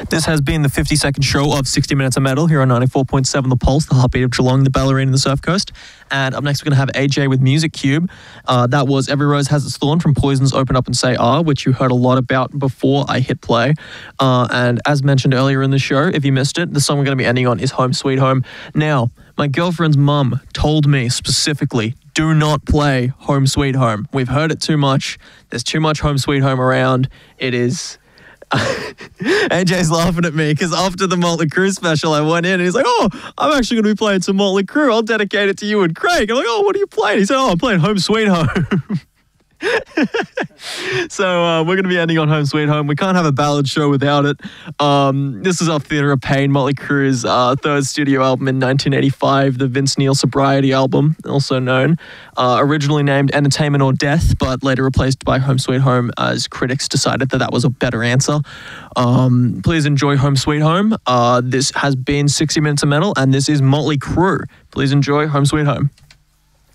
This has been the 52nd show of 60 Minutes of Metal here on 94.7 The Pulse, the heartbeat of Geelong, the Ballerina and the Surf Coast. And up next, we're going to have AJ with Music Cube. That was Every Rose Has Its Thorn from Poison's Open Up and Say Ah, which you heard a lot about before I hit play. And as mentioned earlier in the show, if you missed it, the song we're going to be ending on is Home Sweet Home. Now, my girlfriend's mum told me specifically, do not play Home Sweet Home. We've heard it too much. There's too much Home Sweet Home around. It is... AJ's laughing at me because after the Motley Crue special, I went in and he's like, oh, I'm actually going to be playing some Motley Crue. I'll dedicate it to you and Craig. I'm like, oh, what are you playing? He said, oh, I'm playing Home Sweet Home. So we're going to be ending on Home Sweet Home. We can't have a ballad show without it. This is off Theatre of Pain, Motley Crue's third studio album in 1985, the Vince Neil Sobriety album, also known. Originally named Entertainment or Death, but later replaced by Home Sweet Home as critics decided that was a better answer. Please enjoy Home Sweet Home. This has been 60 Minutes of Metal, and this is Motley Crue. Please enjoy Home Sweet Home.